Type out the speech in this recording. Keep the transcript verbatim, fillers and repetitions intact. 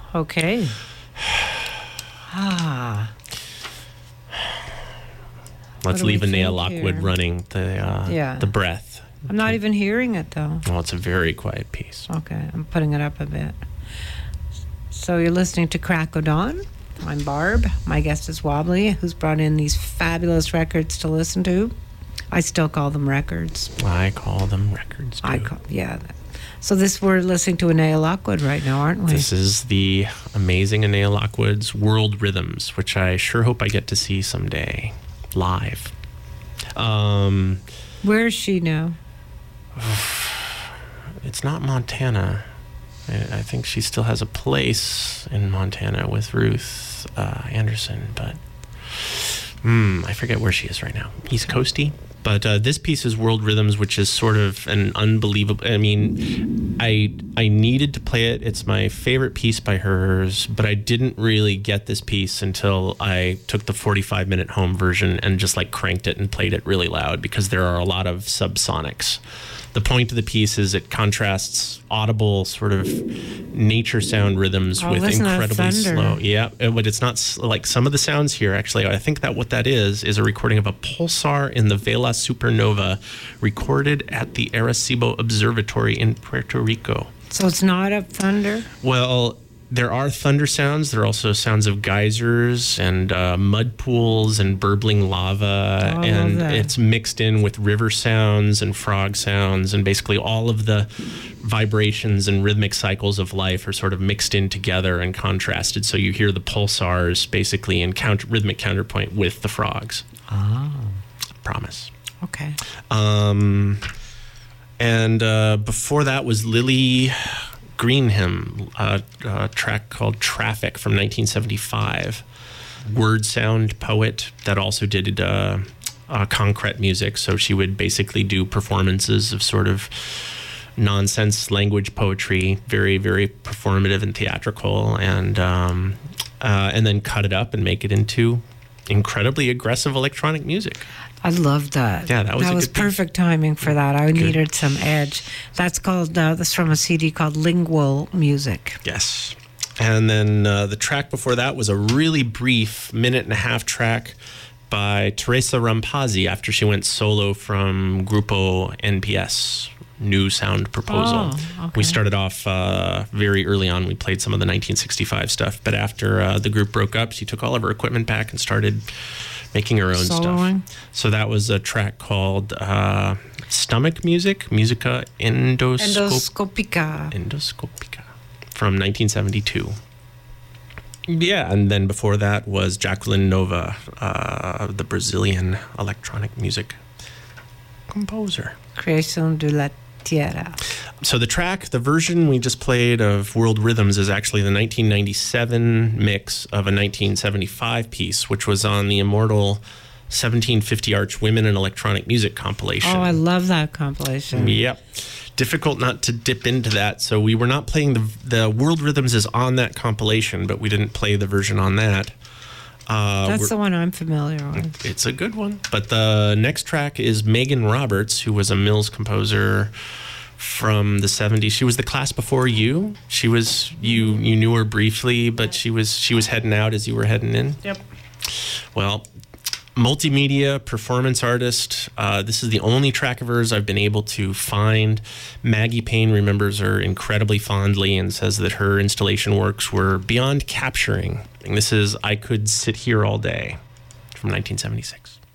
Okay. Ah. Let's do we leave Anea think Lockwood here? running the uh, Yeah. the breath. I'm not even hearing it, though. Well, it's a very quiet piece. Okay, I'm putting it up a bit. So you're listening to Crack o' Dawn. I'm Barb. My guest is Wobbly, who's brought in these fabulous records to listen to. I still call them records. I call them records, too. I call, yeah. So this, we're listening to Anea Lockwood right now, aren't we? This is the amazing Anea Lockwood's World Rhythms, which I sure hope I get to see someday live. Um, Where is she now? It's not Montana. I, I think she still has a place in Montana with Ruth uh, Anderson, but mm, I forget where she is right now. East Coasty. But uh, this piece is World Rhythms, which is sort of an unbelievable... I mean, I I needed to play it. It's my favorite piece by hers, but I didn't really get this piece until I took the forty-five minute home version and just like cranked it and played it really loud because there are a lot of subsonics. The point of the piece is it contrasts audible sort of nature sound rhythms Oh, with listen to that incredibly thunder. slow. Yeah, uh, but it's not s- like some of the sounds here. Actually, I think that what that is is a recording of a pulsar in the Vela supernova, recorded at the Arecibo Observatory in Puerto Rico. So it's not a thunder? Well, there are thunder sounds. There are also sounds of geysers and uh, mud pools and burbling lava. Oh, I love and that. it's mixed in with river sounds and frog sounds. And basically all of the vibrations and rhythmic cycles of life are sort of mixed in together and contrasted. So you hear the pulsars basically in counter, rhythmic counterpoint with the frogs. Oh. Promise. Okay. Um, and uh, before that was Lily Greenham, a, a track called Traffic from nineteen seventy-five. Word sound poet that also did uh, uh, concrete music. So she would basically do performances of sort of nonsense language poetry, very, very performative and theatrical, and um, uh, and then cut it up and make it into incredibly aggressive electronic music. I love that. Yeah, that was that a was good piece. perfect timing for that. I needed some edge. That's called. Uh, that's from a C D called Lingual Music. Yes. And then uh, the track before that was a really brief minute and a half track by Teresa Rampazzi after she went solo from Grupo N P S, New Sound Proposal. Oh, okay. We started off uh, very early on. We played some of the nineteen sixty-five stuff. But after uh, the group broke up, she took all of her equipment back and started making her own Soloing? stuff. So that was a track called uh, Stomach Music, Musica Endoscop- Endoscopica. Endoscopica from nineteen seventy-two. Yeah, and then before that was Jacqueline Nova, uh, the Brazilian electronic music composer. Creación de la Tierra. So the track, the version we just played of World Rhythms is actually the nineteen ninety-seven mix of a nineteen seventy-five piece, which was on the immortal seventeen fifty Arch Women in Electronic Music compilation. Oh, I love that compilation. Yep. Difficult not to dip into that. So we were not playing the the World Rhythms is on that compilation, but we didn't play the version on that. Uh, That's we're- the one I'm familiar with. It's a good one. But the next track is Megan Roberts, who was a Mills composer from the seventies. She was the class before you. She was you you knew her briefly, but she was she was heading out as you were heading in. Yep. Well, multimedia performance artist. Uh, this is the only track of hers I've been able to find. Maggie Payne remembers her incredibly fondly and says that her installation works were beyond capturing. And this is I Could Sit Here All Day from nineteen seventy-six.